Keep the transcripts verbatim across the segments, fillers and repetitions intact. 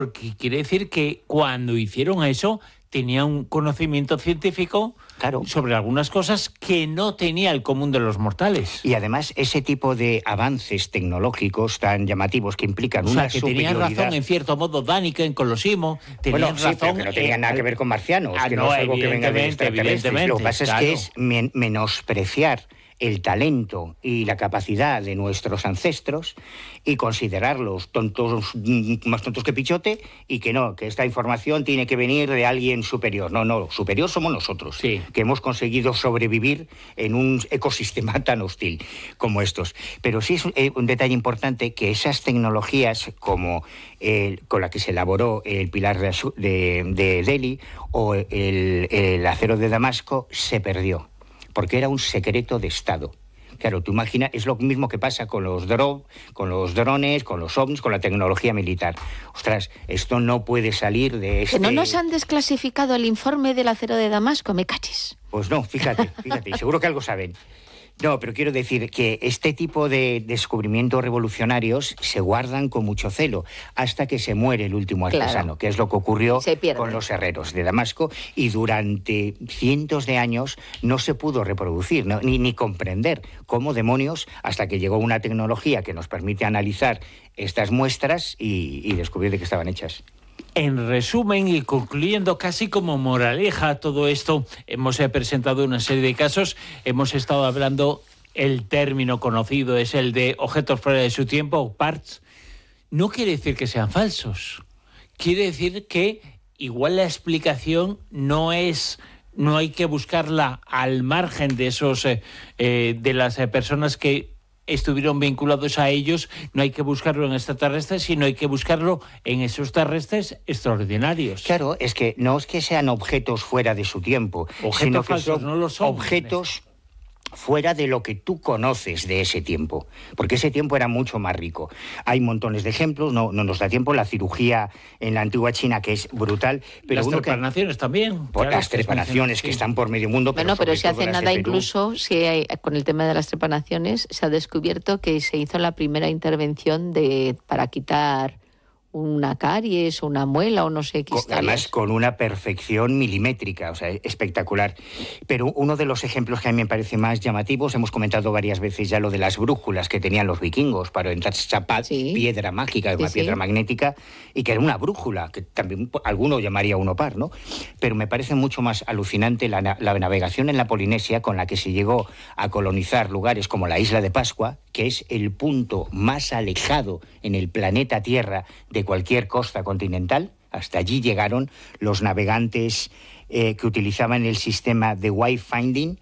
Porque quiere decir que cuando hicieron eso tenía un conocimiento científico claro. sobre algunas cosas que no tenía el común de los mortales. Y además ese tipo de avances tecnológicos tan llamativos que implican o sea, una que superioridad... tenían razón en cierto modo Däniken con los Imo, tenían bueno, sí, razón... pero que no tenían eh, nada que ver con marcianos, ah, que no, no es algo que venga de extraterrestres. Lo que pasa claro. es que es men menospreciar el talento y la capacidad de nuestros ancestros y considerarlos tontos, más tontos que pichote, y que no, que esta información tiene que venir de alguien superior. No, no, superior somos nosotros, sí. que hemos conseguido sobrevivir en un ecosistema tan hostil como estos. Pero sí es un detalle importante que esas tecnologías como el, con la que se elaboró el pilar de, de, de Delhi o el, el acero de Damasco se perdió, porque era un secreto de Estado. Claro, tú imaginas, es lo mismo que pasa con los, dro con los drones, con los ovnis, con la tecnología militar. Ostras, esto no puede salir de este... Que no nos han desclasificado el informe del acero de Damasco, me cachis. Pues no, fíjate, fíjate, seguro que algo saben. No, pero quiero decir que este tipo de descubrimientos revolucionarios se guardan con mucho celo hasta que se muere el último artesano, claro. que es lo que ocurrió con los herreros de Damasco, y durante cientos de años no se pudo reproducir, ¿no? ni, ni comprender cómo demonios, hasta que llegó una tecnología que nos permite analizar estas muestras y, y descubrir de qué estaban hechas. En resumen y concluyendo casi como moraleja todo esto, hemos eh, presentado una serie de casos, hemos estado hablando, el término conocido es el de objetos fuera de su tiempo, parts. No quiere decir que sean falsos, quiere decir que igual la explicación no es, no hay que buscarla al margen de esos, eh, eh, de las eh, personas que estuvieron vinculados a ellos, no hay que buscarlo en extraterrestres, sino hay que buscarlo en esos terrestres extraordinarios. Claro, es que no es que sean objetos fuera de su tiempo, objetos sino que falsos, son, no lo son objetos fuera de lo que tú conoces de ese tiempo, porque ese tiempo era mucho más rico. Hay montones de ejemplos, no, no nos da tiempo, la cirugía en la antigua China, que es brutal. Pero las uno trepanaciones que, también. Por claro, las trepanaciones que, que están por medio mundo. Bueno, pero, pero si hace nada, incluso, Perú. si hay, con el tema de las trepanaciones, se ha descubierto que se hizo la primera intervención de para quitar una caries o una muela o no sé qué. Con, además con una perfección milimétrica, o sea, espectacular. Pero uno de los ejemplos que a mí me parece más llamativos, hemos comentado varias veces ya lo de las brújulas que tenían los vikingos para entrar esa sí. piedra mágica, sí, una piedra sí. magnética, y que era una brújula, que también alguno llamaría uno par, ¿no? Pero me parece mucho más alucinante la, la navegación en la Polinesia, con la que se llegó a colonizar lugares como la isla de Pascua, que es el punto más alejado en el planeta Tierra de cualquier costa continental. Hasta allí llegaron los navegantes eh, que utilizaban el sistema de wayfinding,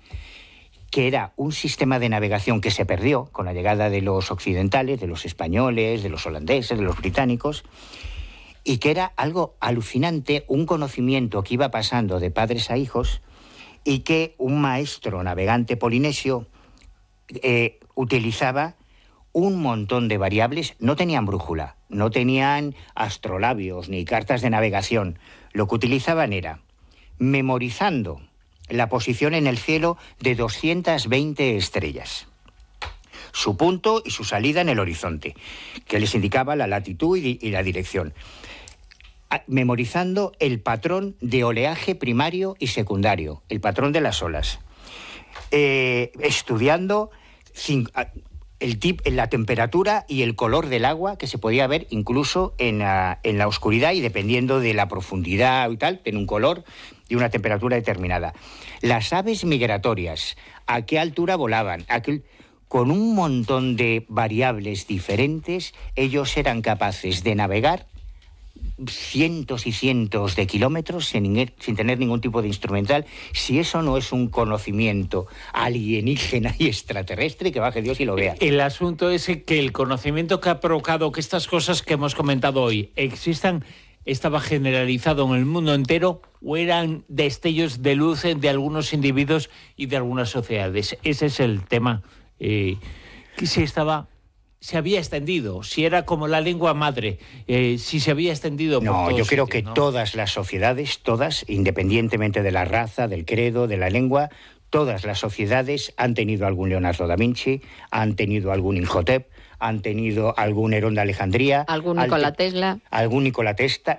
que era un sistema de navegación que se perdió con la llegada de los occidentales, de los españoles, de los holandeses, de los británicos, y que era algo alucinante, un conocimiento que iba pasando de padres a hijos, y que un maestro navegante polinesio eh, utilizaba un montón de variables. No tenían brújula, no tenían astrolabios ni cartas de navegación. Lo que utilizaban era memorizando la posición en el cielo de doscientas veinte estrellas, su punto y su salida en el horizonte, que les indicaba la latitud y, y la dirección. Memorizando el patrón de oleaje primario y secundario, el patrón de las olas. Eh, estudiando Cinco, el tip, la temperatura y el color del agua, que se podía ver incluso en la, en la oscuridad, y dependiendo de la profundidad y tal, tiene un color y una temperatura determinada. Las aves migratorias, a qué altura volaban, a qué, con un montón de variables diferentes, ellos eran capaces de navegar cientos y cientos de kilómetros sin, sin tener ningún tipo de instrumental. Si eso no es un conocimiento alienígena y extraterrestre, que baje Dios y lo vea. El asunto es que el conocimiento que ha provocado que estas cosas que hemos comentado hoy existan estaba generalizado en el mundo entero, o eran destellos de luz de algunos individuos y de algunas sociedades. Ese es el tema. Eh, que si estaba... se había extendido, si era como la lengua madre, eh, si se había extendido por No, todo yo creo sitio, que ¿no? Todas las sociedades, todas, independientemente de la raza, del credo, de la lengua, todas las sociedades han tenido algún Leonardo da Vinci, han tenido algún Imhotep, han tenido algún Herón de Alejandría. Algún Nikola Tesla. Algún Nikola Tesla.